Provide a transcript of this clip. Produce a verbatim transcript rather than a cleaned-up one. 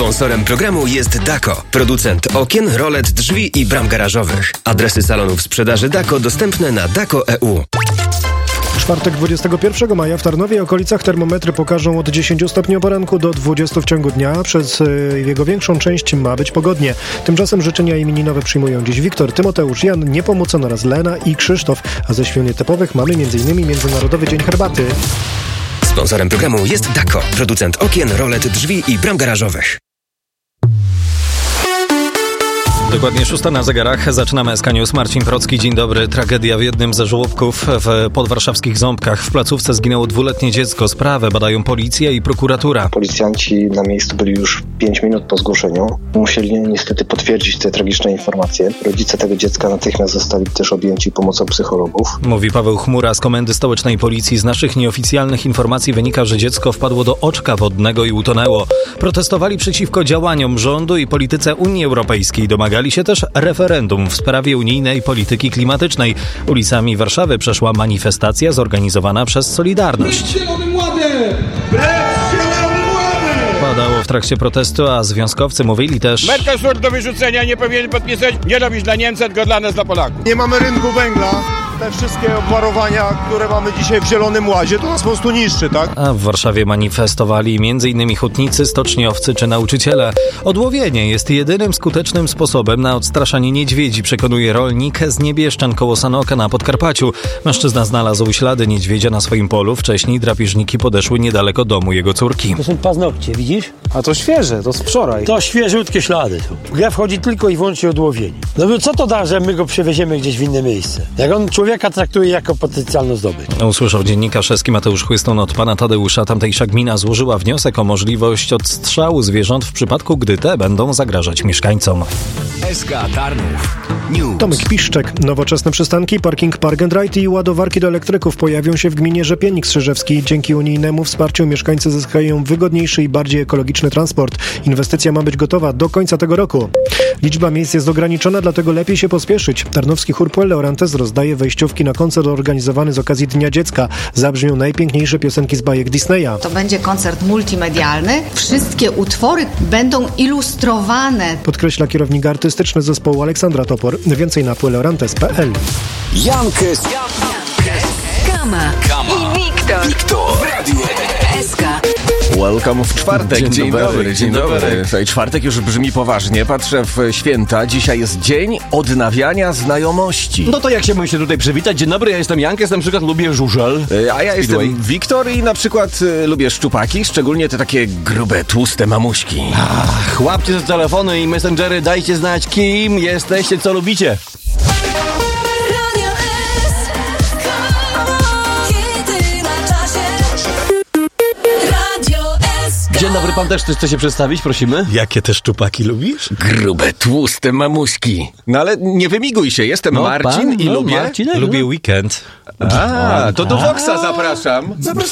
Sponsorem programu jest Dako, producent okien, rolet, drzwi i bram garażowych. Adresy salonów sprzedaży Dako dostępne na dako kropka e u. W czwartek dwudziestego pierwszego maja w Tarnowie i okolicach termometry pokażą od dziesięciu stopni o poranku do dwudziestu w ciągu dnia. Przez y, jego większą część ma być pogodnie. Tymczasem życzenia imieninowe przyjmują dziś Wiktor, Tymoteusz, Jan, Niepomucen oraz Lena i Krzysztof. A ze świąt nietypowych mamy m.in. Międzynarodowy Dzień Herbaty. Sponsorem programu jest Dako, producent okien, rolet, drzwi i bram garażowych. Dokładnie szósta na zegarach. Zaczynamy S K News. Marcin Procki, dzień dobry. Tragedia w jednym ze żłobków w podwarszawskich Ząbkach. W placówce zginęło dwuletnie dziecko. Sprawę badają policja i prokuratura. Policjanci na miejscu byli już pięć minut po zgłoszeniu. Musieli niestety potwierdzić te tragiczne informacje. Rodzice tego dziecka natychmiast zostali też objęci pomocą psychologów. Mówi Paweł Chmura z Komendy Stołecznej Policji. Z naszych nieoficjalnych informacji wynika, że dziecko wpadło do oczka wodnego i utonęło. Protestowali przeciwko działaniom rządu i polityce Unii Europejskiej. Domagali się też referendum w sprawie unijnej polityki klimatycznej. Ulicami Warszawy przeszła manifestacja zorganizowana przez Solidarność. Padało w trakcie protestu, a związkowcy mówili też: Mercosur do wyrzucenia, nie powinien podpisać, nie robić dla Niemców, tylko dla nas, dla Polaków. Nie mamy rynku węgla. Te wszystkie obwarowania, które mamy dzisiaj w Zielonym Łazie, to nas po prostu niszczy, tak? A w Warszawie manifestowali m.in. hutnicy, stoczniowcy czy nauczyciele. Odłowienie jest jedynym skutecznym sposobem na odstraszanie niedźwiedzi, przekonuje rolnik z Niebieszczan koło Sanoka na Podkarpaciu. Mężczyzna znalazł ślady niedźwiedzia na swoim polu. Wcześniej drapieżniki podeszły niedaleko domu jego córki. To są paznokcie, widzisz? A to świeże, to z wczoraj. To świeżutkie ślady są. W grę wchodzi tylko i wyłącznie odłowienie. No bo co to da, że my go przewieziemy gdzieś w inne miejsce? Jak on człowieka traktuje jako potencjalną zdobycz. Usłyszał dziennikarz Eski Mateusz Chłyston od pana Tadeusza. Tamtejsza gmina złożyła wniosek o możliwość odstrzału zwierząt w przypadku, gdy te będą zagrażać mieszkańcom. S K Tarnów News. Tomek Piszczek. Nowoczesne przystanki, parking Park and Ride i ładowarki do elektryków pojawią się w gminie Rzepiennik Strzyżewski. Dzięki unijnemu wsparciu mieszkańcy zyskają wygodniejszy i bardziej ekologiczny transport. Inwestycja ma być gotowa do końca tego roku. Liczba miejsc jest ograniczona, dlatego lepiej się pospieszyć. Tarnowski chór Puelle Orantes rozdaje wejściówki na koncert organizowany z okazji Dnia Dziecka. Zabrzmią najpiękniejsze piosenki z bajek Disneya. To będzie koncert multimedialny. Wszystkie utwory będą ilustrowane. Podkreśla kierownik artystyczny zespołu Aleksandra Topor. Więcej na puelle orantes kropka p l. Jankes, Kama, Kama i Wiktor. Wiktor w Radiu S K. Welcome w czwartek. Dzień, dzień dobry, dobry, dzień dobry. dobry. Czwartek już brzmi poważnie. Patrzę w święta. Dzisiaj jest dzień odnawiania znajomości. No to jak się się tutaj przywitać? Dzień dobry, ja jestem Jankes, na przykład lubię żużel. A ja jestem Speedway. Wiktor i na przykład y, lubię szczupaki, szczególnie te takie grube, tłuste mamuśki. Ach, łapcie te telefony i messengery, dajcie znać, kim jesteście, co lubicie. Dzień dobry, pan też chce się przedstawić, prosimy? Jakie te szczupaki lubisz? Grube, tłuste mamuśki. No ale nie wymiguj się, jestem No, Marcin pan, i no, lubię... Marcinek, Lubię no. weekend. A, to do Voxa zapraszam. Zapraszamy.